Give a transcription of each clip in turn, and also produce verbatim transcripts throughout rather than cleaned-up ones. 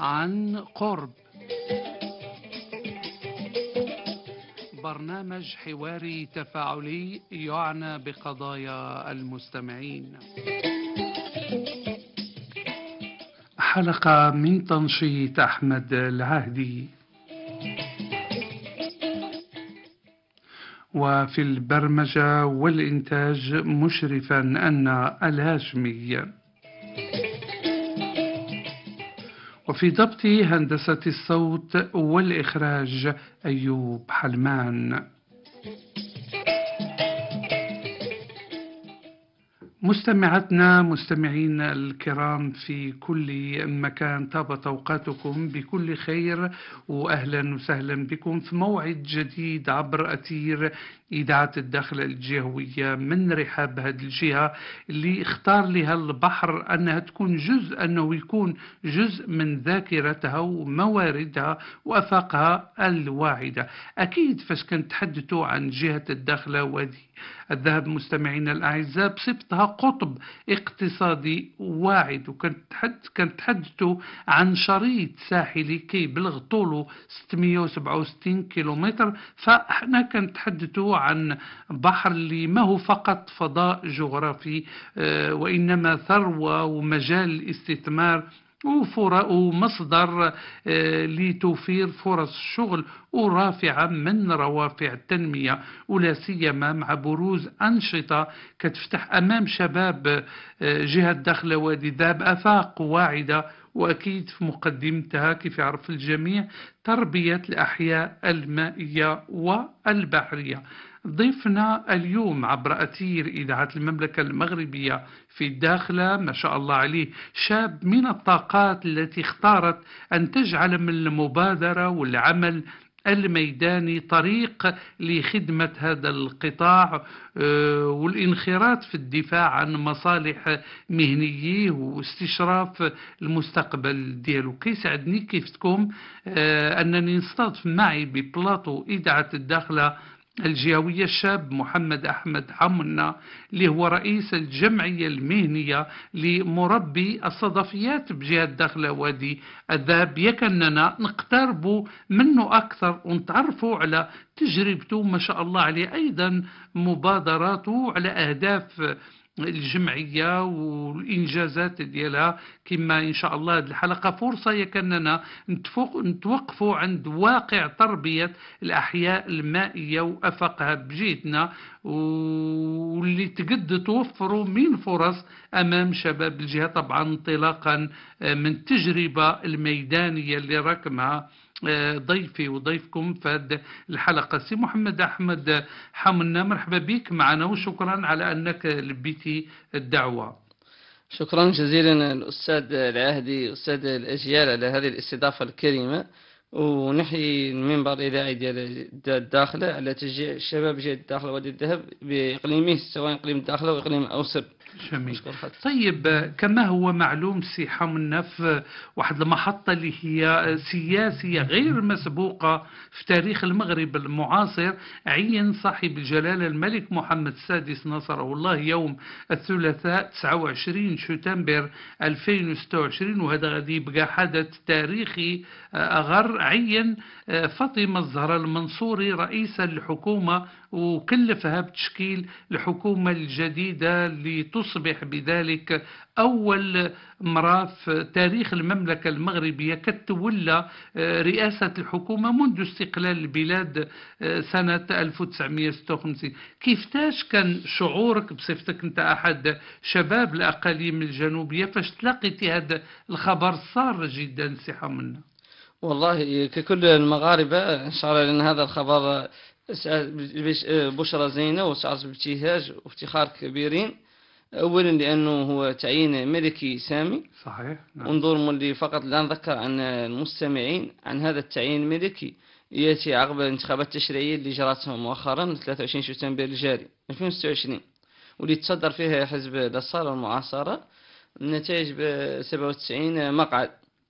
عن قرب، برنامج حواري تفاعلي يعنى بقضايا المستمعين. حلقة من تنشيط أحمد العهدي، وفي البرمجة والإنتاج مشرفا أن الهاشمي، وفي ضبط هندسة الصوت والإخراج أيوب حلمان. مستمعتنا مستمعينا الكرام في كل مكان، طابت أوقاتكم بكل خير، وأهلا وسهلا بكم في موعد جديد عبر أثير إذاعة الداخلة الجهوية من رحاب هذه الجهة اللي اختار لها البحر أنها تكون جزء، أنه يكون جزء من ذاكرتها ومواردها وأفاقها الواعدة. أكيد فاش كنتحدثوا عن جهة الداخلة وهذه الذهب مستمعينا الأعزاء بصفتها قطب اقتصادي واعد، وكنتحدثوا عن شريط ساحلي كيبلغ طوله ستمئة وسبعة وستين كيلومتر، فاحنا كنتحدثوا عن بحر اللي ما هو فقط فضاء جغرافي وإنما ثروة ومجال استثمار ومصدر لتوفير فرص شغل ورافعة من روافع التنمية، ولا سيما مع بروز أنشطة كتفتح أمام شباب جهة داخلة وادي ذهب آفاق واعدة، وأكيد في مقدمتها كيف يعرف الجميع تربية الأحياء المائية والبحرية. ضيفنا اليوم عبر أثير إذاعة المملكة المغربية في الداخلة ما شاء الله عليه شاب من الطاقات التي اختارت أن تجعل من المبادرة والعمل الميداني طريق لخدمة هذا القطاع والانخراط في الدفاع عن مصالح مهنيه واستشراف المستقبل ديالو. كيسعدني كيفتكم أنني نستضيف معي ببلاطو إذاعة الداخلة الجهوية الشاب محمد أحمد حمنا، اللي هو رئيس الجمعية المهنية لمربي الصدفيات بجهة داخلة وادي الذهب. يكننا نقتربوا منه أكثر ونتعرفوا على تجربته ما شاء الله عليه، أيضا مبادراته على أهداف الجمعية والإنجازات ديالها. كما إن شاء الله هذه الحلقة فرصة يكننا نتوقفوا عند واقع تربية الأحياء المائية وأفقها بجهتنا، واللي تقد توفروا من فرص أمام شباب الجهة، طبعا انطلاقا من التجربة الميدانية اللي ركمها ضيفي وضيفكم في هذه الحلقة سي محمد أحمد حمنا. مرحبا بك معنا وشكرا على أنك لبيتي الدعوة. شكرا جزيلا الأستاذ العهدي أستاذ الأجيال على هذه الاستضافة الكريمة، ونحيي المنبر الإذاعي ديال الداخلة على تشجيع الشباب جهة الداخلة وادي الذهب بإقليمه، سواء إقليم الداخلة وإقليم أوسر. جميل. طيب كما هو معلوم سي حمنا في واحد المحطة اللي هي سياسية غير مسبوقة في تاريخ المغرب المعاصر، عين صاحب الجلالة الملك محمد السادس نصره الله يوم الثلاثاء تسعة وعشرين شتنبر ألفين وستة وعشرين، وهذا غادي يبقى حدث تاريخي أغر. عين فاطمة الزهراء المنصوري رئيسا للحكومة وكلفها بتشكيل الحكومة الجديدة لتصبح بذلك أول مرة في تاريخ المملكة المغربية كتولى رئاسة الحكومة منذ استقلال البلاد سنة ألف وتسعمئة وستة وخمسين. كيفتاش كان شعورك بصفتك أنت أحد شباب الأقاليم الجنوبية فاش تلاقيتي هذا الخبر السار جدا سي حمنا؟ والله ككل المغاربة إن شاء الله، لأن هذا الخبر بشرى زينة وشعرت بابتهاج وافتخار كبيرين. أولا لأنه هو تعيين ملكي سامي، صحيح. نعم. انظر ملي فقط لا نذكر عن المستمعين عن هذا التعيين الملكي يأتي عقب الانتخابات التشريعية اللي جرتها مؤخرا ثلاثة وعشرين شتنبر الجاري ألفين وستة وعشرين، واللي تصدر فيها حزب الأصالة والمعاصرة النتائج ب سبعة وتسعين مقعد.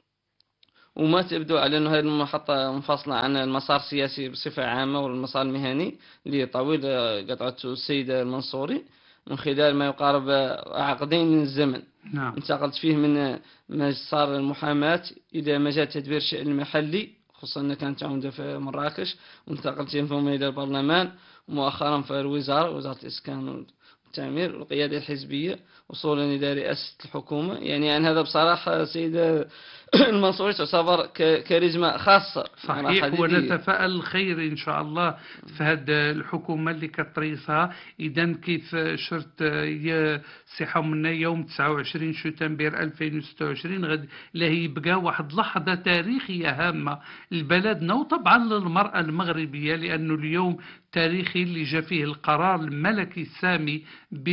وما تبدو على أن هذه المحطة منفصلة عن المسار السياسي بصفة عامة والمسار المهني اللي طويل قطعته السيد المنصوري من خلال ما يقارب عقدين من الزمن. نعم. انتقلت فيه من مسار المحاماة إلى مجال تدبير الشأن المحلي، خصوصا أنها كانت عمدة في مراكش، وانتقلت ثم إلى البرلمان، ومؤخرا في الوزارة، وزارة الإسكان والتعمير والقيادة الحزبية، وصولا إلى رئاسة الحكومة. يعني أن هذا بصراحة سيد المنصوري تعتبر كاريزما خاصة. صحيح، ونتفائل الخير إن شاء الله في هذه الحكومة اللي كتريسها. إذا كيف شرت يا سي حمنا يوم تسعة وعشرين شتنبر ألفين وستة وعشرين غادي له يبقى واحد لحظة تاريخية هامة لبلدنا وطبعا للمرأة المغربية، لأنه اليوم تاريخي اللي جاء فيه القرار الملكي السامي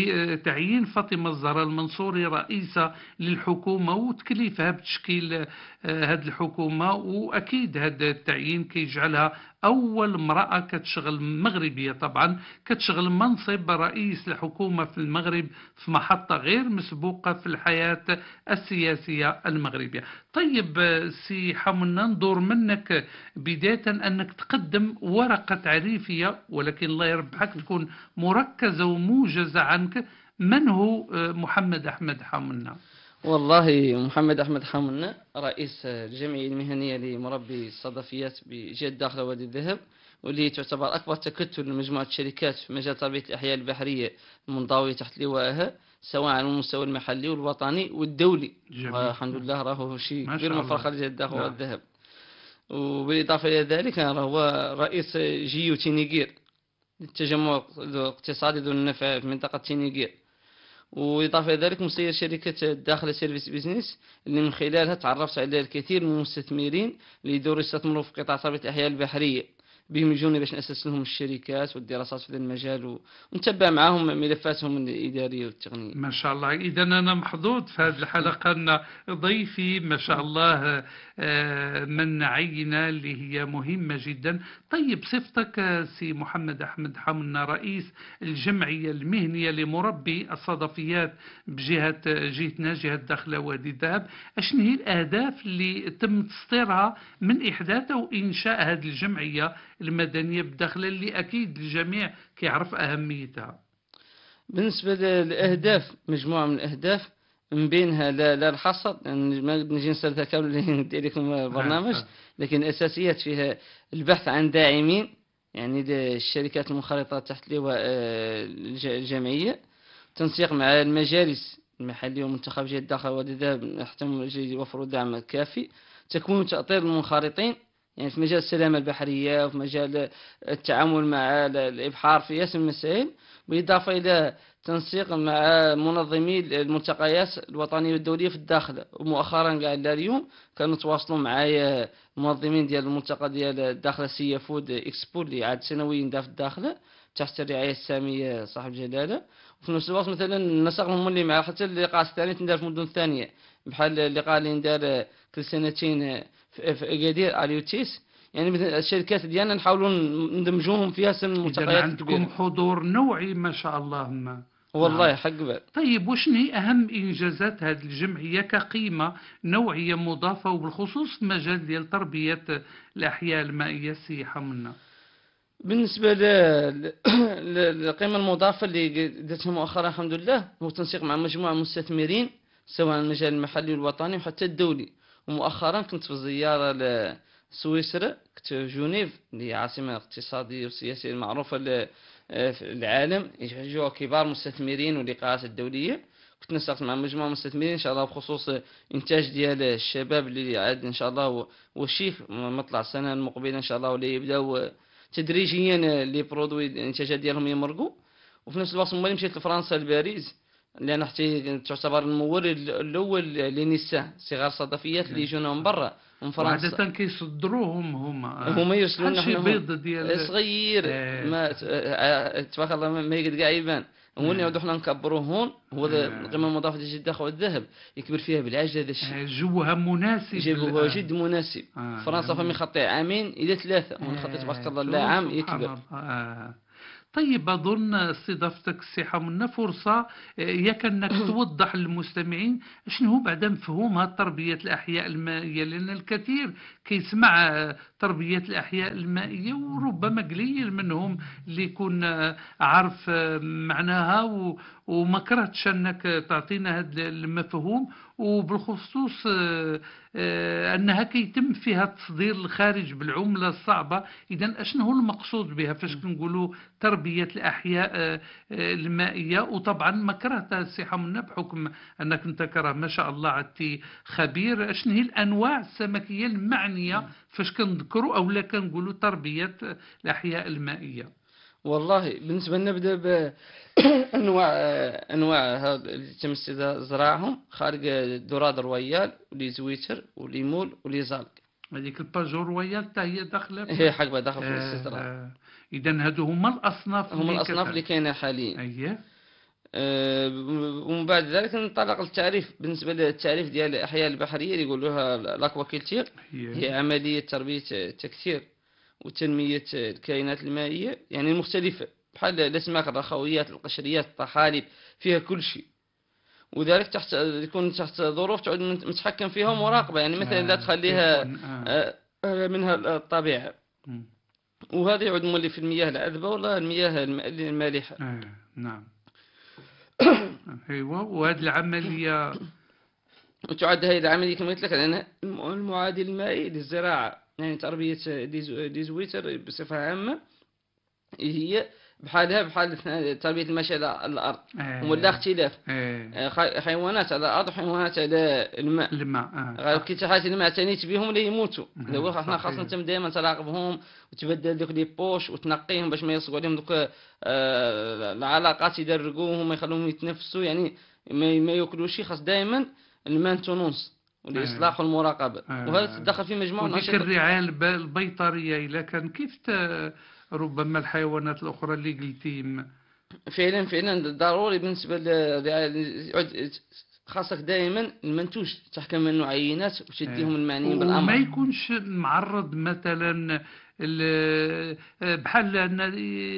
بتعيين فاطمة الزهراء المنصوري رئيسة للحكومة وتكليفها بتشكيل هذه الحكومة. وأكيد هذا التعيين كيجعلها أول امرأة كتشغل مغربية طبعا كتشغل منصب رئيس الحكومة في المغرب في محطة غير مسبوقة في الحياة السياسية المغربية. طيب سي حمنا، ندور منك بداية أنك تقدم ورقة تعريفية، ولكن الله يربحك تكون مركزة وموجزة عنك. من هو محمد أحمد حمنا؟ والله محمد أحمد حمنا رئيس الجمعية المهنية لمربي الصدفيات بجهة الداخلة وادي الذهب، واللي تعتبر أكبر تكتل لمجموعة الشركات في مجال تربية الأحياء البحرية المنضوية تحت لوائها، سواء على المستوى المحلي والوطني والدولي. الحمد لله راهو شيء كبير من فرخة جهة الداخلة وادي الذهب. وبالإضافة إلى ذلك هو رئيس جيو تينيغير للتجمع الاقتصادي ذو النفع في منطقة تينيغير. وإضافة إلى ذلك مسير شركة داخل سيرفيس بيزنس، اللي من خلالها تعرفت على الكثير من المستثمرين اللي يدوروا يستثمروا في قطاع تربية الأحياء البحرية، بهم يجوني باش نأسس لهم الشركات والدراسات في هذا المجال ونتبع معهم ملفاتهم الإدارية والتقنية. ما شاء الله. إذا أنا محظوظ في هذه الحلقة أن ضيفي ما شاء الله من عينة اللي هي مهمة جدا. طيب صفتك سي محمد أحمد حمنا رئيس الجمعية المهنية لمربي الصدفيات بجهة جهتنا جهة داخلة وادي الذهب، أشن هي الأهداف اللي تم تسطيرها من إحداث وإنشاء هذه الجمعية المدنية بالداخل اللي أكيد الجميع كيعرف أهميتها؟ بالنسبة للأهداف مجموعة من الأهداف، من بينها لا, لا الحصر، يعني ما نجي نسردها كامل اللي ندير لكم البرنامج، لكن الأساسيات فيها البحث عن داعمين يعني للشركات المنخرطة تحت لواء الجمعية، تنسيق مع المجالس المحلية ومنتخب جهة الداخل وادي الذهب حتى يوفروا دعم كافي، تكوين وتأطير المنخرطين يعني في مجال السلامة البحرية وفي مجال التعامل مع الإبحار في ياسر المسائل، بالإضافة إلى تنسيق مع منظمي الملتقيات الوطنية والدولية في الداخل. ومؤخرا قاعد اليوم كانوا تواصلوا معايا المنظمين ديال الملتقى ديال الداخلة سيا فود إكسبو اللي عاد سنويا دا في الداخلة تحت الرعاية السامية صاحب جلالة. وفي نفس الوقت مثلا نسقهم اللي مع حتى اللقاء الثاني تندار في المدن الثانية، بحال اللقاء اللي ندار كل سنتين في أكادير اليوتيس، يعني الشركات ديالنا نحاولوا ندمجوهم فيها سن الملتقيات الكبيرة. عندكم حضور نوعي ما شاء الله. ما والله نعم. حق بال. طيب وشنو هي أهم إنجازات هذه الجمعية كقيمة نوعية مضافة وبالخصوص في مجال ديال تربية الأحياء المائية سي حمنا؟ بالنسبة للقيمة المضافة اللي درتها مؤخرا الحمد لله هو تنسيق مع مجموعة مستثمرين سواء المجال المحلي والوطني وحتى الدولي. ومؤخرا كنت في زيارة لسويسرا، كنت في جنيف اللي هي عاصمة اقتصادية وسياسية المعروفة للعالم، يجوا كبار مستثمرين واللقاءات الدولية. كنت نسقت مع مجموعة مستثمرين إن شاء الله بخصوص إنتاج ديال الشباب اللي عاد إن شاء الله والشيخ مطلع السنة المقبلة إن شاء الله واللي يبدأوا تدريجيا لي برودوي الانتاجات ديالهم يمرقوا. وفي نفس الوقت ملي مشيت لفرنسا لباريس لأن حتى تعتبر المورد الأول لنساء صغار صدفيات اللي يجونا من برا من فرنسا. عادة كيصدروهم هما هما يرسلون لنا شي بيض ديال صغير آه. ما تبارك الله ما يقدر كاع يبان. هو اللي نعاودو حنا نكبروه هون هو القيمة المضافة ديال جدة خو الذهب يكبر فيها بالعجلة هذا الشيء. جوها مناسب، جوها جد مناسب. آه. فرنسا فمي خطي عامين إلى ثلاثة ونخطي تبارك الله لا عام يكبر. آه. طيب أظن استضافتك الصحة منا فرصة ياك أنك توضح للمستمعين شنو هو بعد مفهومها تربية الأحياء المائية، لأن الكثير كيسمع تربية الأحياء المائية وربما قليل منهم اللي يكون عارف معناها و وما كرهتش أنك تعطينا هذا المفهوم، وبالخصوص أنها كيتم فيها تصدير الخارج بالعملة الصعبة. إذا أشنو هو المقصود بها فاش كنقولوا تربية الأحياء المائية؟ وطبعا ما كرهتها الصحة منا بحكم أنك أنت كره ما شاء الله عدتي خبير، أشنو هي الأنواع السمكية المعنية فاش كنذكروا أو لا كنقولوا تربية الأحياء المائية؟ والله بالنسبة لنا نبدأ بأنواع أنواع هاد اللي تم زراعهم خارج دوراد رويال ولي زويتر ولي مول ولي زالق. هذيك الباجور رويال حتى هي داخلة هي حقبة داخل في آه الاستزراع. آه إذا هادو هما الأصناف هم الأصناف اللي كاينة حاليا. أيه. أه ومن بعد ذلك ننطلق للتعريف. بالنسبة للتعريف ديال الأحياء البحرية اللي يقولوها الأكواكلتير، هي عملية تربية تكثير وتنمية الكائنات المائية يعني المختلفة، بحال الأسماك الرخويات القشريات الطحالب، فيها كل شيء، وذلك تحت يكون تحت ظروف تعود متحكم فيها ومراقبة، يعني مثلا لا تخليها منها الطبيعة، وهذا يعود مولي في المياه العذبة ولا المياه المالحة. آه نعم. ايوه. وهذه العملية وتعد هذه العملية كما قلت لك لأنها المعادل المائي للزراعة، يعني تربية دي زويتر بصفة عامة هي بحالها بحال تربية الماشية على الأرض، آه ولا اختلاف آه حيوانات على الأرض وحيوانات على الماء. الماء آه غير كي تحات الماء تانيت بهم لا يموتوا، دابا آه احنا خاصنا تم دائما تراقبهم وتبدل دوك لي بوش وتنقيهم باش ما يلصقوا عليهم دوك آه العلاقات يدرقوهم وما يخلوهم يتنفسوا، يعني ما, ما ياكلوش. خاص دائما المانتونونس والإصلاح والمراقبة، آه وهذا تدخل في مجموعة من الأنشطة. الرعاية البيطرية إلا كان كيف ربما الحيوانات الأخرى اللي قلتي؟ فعلا فعلا ضروري بالنسبة للرعاية، خاصك دائما المنتوج تحكم منه عينات وتديهم المعنيين بالأمر، وما يكونش معرض مثلا بحال أن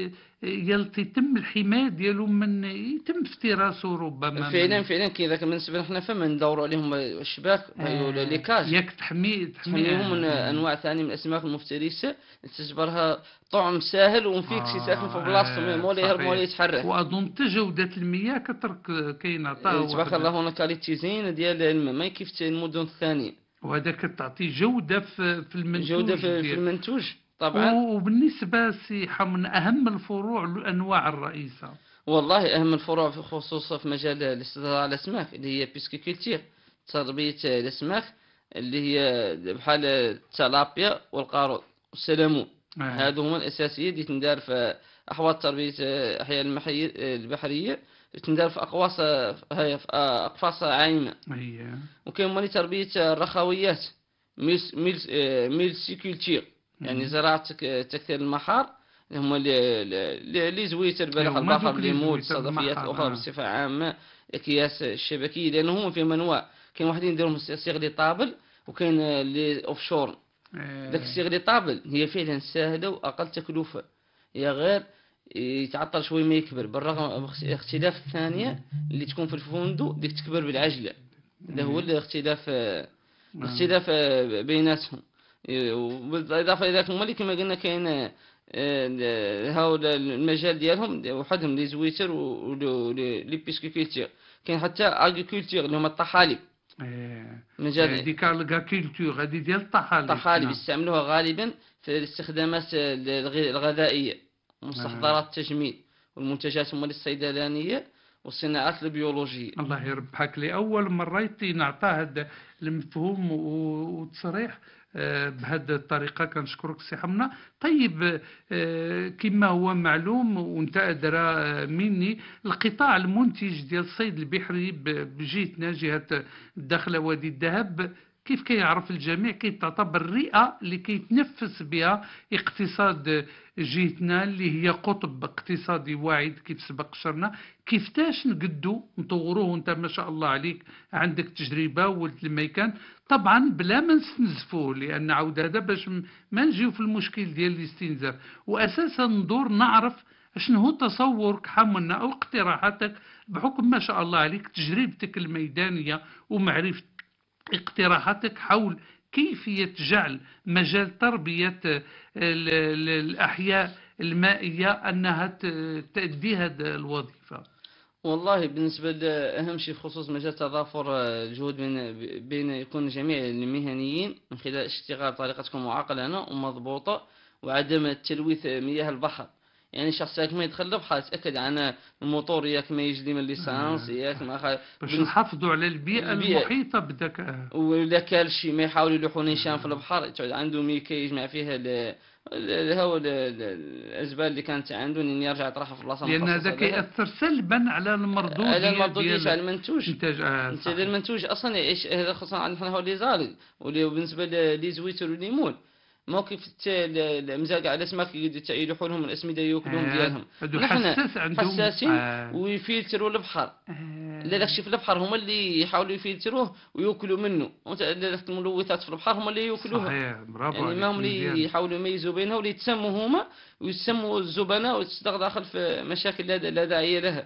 يتم الحماية ديالو من يتم افتراسه ربما. فعلا فعلا كذا بالنسبة لنا فما ندوروا عليهم الشباك آه لي كاج ياك تحمي تحميهم من آه انواع ثانيه من الاسماك المفترسه تجبرها طعم ساهل ومفيك شي ساكن في بلاصتو مولا يهرب مولا يتحرك. واظن جوده المياه كترك كاينه تبارك الله هنا كاليتيزين ديال الماء ما كيف المدن الثانيه، وهذا كتعطي جوده في المنتوج جوده في, في المنتوج طبعا. وبالنسبه سي من اهم الفروع الانواع الرئيسه، والله أهم الفروع في خصوصا في مجال الاستزراع الأسماك اللي هي بيسكيكولتير، تربية الأسماك اللي هي بحال التلابيا والقارود والسلمون. آه. هادو هما الأساسية اللي تندار في أحواض تربية الأحياء البحرية، تندار في أقواس هي في أقفاص عايمة. أيه. وكاين مالي تربية الرخويات ميلس ميلس ميلسيكولتير، يعني زراعة تكثير المحار هما اللي لي زويتر بالغ البحر اللي مول الصدفيات الاخرى بصفه عامه اكياس الشبكيه، لانه هما فيهم انواع. كاين واحدين يديرهم صيغ طابل وكاين لي اوف شور. داك الصيغ طابل هي فعلا سهله واقل تكلفه، هي غير يتعطل شويه ما يكبر، بالرغم اختلاف الثانيه اللي تكون في الفندق ديك تكبر بالعجله. هذا هو الاختلاف الاختلاف بيناتهم. وبالاضافه الى ذلك هما اللي كما قلنا كاين هاولا المجال ديالهم وحدهم لي زويتر ولي بيسكيكولتير. كاين حتى اغريكولتير اللي هما الطحالب. ايه مجال ديك الاغريكولتير هذه ديال الطحالب. الطحالب يستعملوها غالبا في الاستخدامات الغذائيه ومستحضرات التجميل والمنتجات هما الصيدلانيه والصناعات البيولوجيه. الله يربحك، لأول مرة نعطى هذا المفهوم وتصريح بهذه الطريقة. كنشكرك سي حمنا. طيب كما هو معلوم وانت أدرى مني، القطاع المنتج ديال الصيد البحري بجهتنا جهة الداخلة وادي الذهب كيف كيعرف الجميع كيتعتبر الرئة اللي كيتنفس بها اقتصاد جهتنا اللي هي قطب اقتصادي واعد كيف سبق شرنا. كيفتاش نقدو نطوروه؟ وانت ما شاء الله عليك عندك تجربة ولد الميكان، طبعا بلا ما نستنزفوه، لان عاود هذا باش ما نجيو في المشكل ديال الاستنزاف. واساسا ندور نعرف شنو هو تصورك حملنا أو اقتراحاتك بحكم ما شاء الله عليك تجربتك الميدانية ومعرفة اقتراحاتك حول كيفية جعل مجال تربية ال- ال- الأحياء المائية أنها ت- تأدي هذه الوظيفة. والله بالنسبة لأهم شيء في خصوص مجال تضافر آه، الجهود بين بين يكون جميع المهنيين من خلال اشتغال بطريقة تكون معقلة ومضبوطة، وعدم تلويث مياه البحر. يعني شخص ياك ما يدخل البحر يتأكد عن الموتور، ياك ما يجلي من الليسانس، آه، ياك ما خ... باش بالنس- نحافظوا على البيئة البيئة. المحيطة بذكاء. ولا كال شي ما يحاولوا يلوحوا نيشان في البحر، تعود عنده ميكا يجمع فيها ال- ال- الهواء ال- ال- الأزبال اللي كانت عنده، إن يرجع يطرحها في البلاصة لأن المخصصة هذاك لها. يأثر سلبا على على المردودية المردودية ديال على المنتوج. إنتاج. آه انت صحيح. المنتوج اصلا ايش هذا، خصوصا عندنا هو لي زالي، واللي بالنسبه لي زويتر والليمون موقف المزاق على الاسماك يلوحوا لهم الاسمده ياكلوهم آه، ديالهم. هادو نحن حساس عندهم. حساسين آه. ويفلتروا البحر. آه. لا داكشي في البحر هما اللي يحاولوا يفلتروه وياكلوا منه، وانت داك الملوثات في البحر هما اللي ياكلوها. صحيح، برافو يعني عليك ما هم اللي مزيان. يحاولوا يميزوا بينها، واللي يتسموا هما ويسموا الزبناء وتصدق داخل في مشاكل لا لا داعيه لها.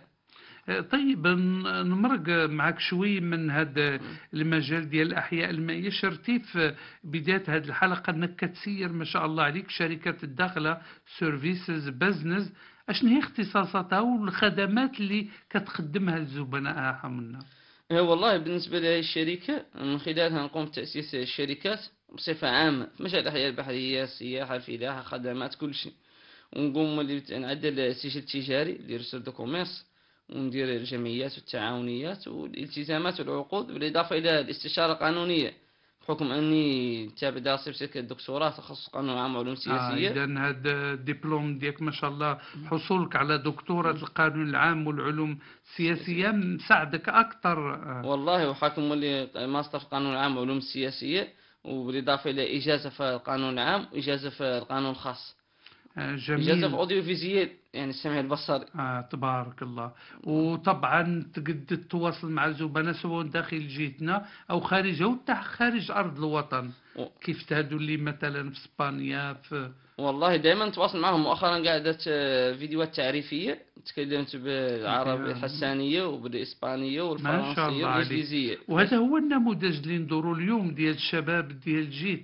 طيب ن- نمرق معك شوي من هذا المجال ديال الأحياء المائية. شرتي في بداية هذه الحلقة أنك كتسير ما شاء الله عليك شركة الداخلة سيرفيسز بزنس. أشنو هي اختصاصاتها والخدمات اللي كتخدمها الزبناء حملنا؟ إيه والله بالنسبة لهذه الشركة من خلالها نقوم بتأسيس الشركات بصفة عامة في مجال الأحياء البحرية، السياحة، الفلاحة، خدمات، كل شيء. ونقوم اللي نعدل السجل التجاري اللي رسل دو كوميرس، وندير الجمعيات والتعاونيات والالتزامات والعقود، بالإضافة إلى الاستشارة القانونية بحكم أني تابع دراسة في الدكتوراه تخصص قانون عام وعلوم آه سياسية. إذا هذا الدبلوم ديالك ما شاء الله حصولك على دكتوراه القانون العام والعلوم السياسية مساعدك أكثر. آه. والله وحاكم اللي ماستر في القانون العام وعلوم السياسية، وبالإضافة إلى إجازة في القانون العام وإجازة في القانون الخاص. آه، إجازة في جميل. أوديو فيزيال يعني السمع البصري. آه تبارك الله. وطبعا تقدر تتواصل مع الزبناء سواء داخل جهتنا أو خارجها وحتى خارج أرض الوطن. و- كيف تهدوا اللي مثلا في إسبانيا في. والله دائما نتواصل معهم. مؤخرا قعدت آه، فيديوهات تعريفية تكلمت بالعربية الحسانية وبالإسبانية ما شاء والفرنسية الله عليك. والإنجليزية. وهذا هو النموذج اللي ندوروا اليوم ديال الشباب ديال الجيل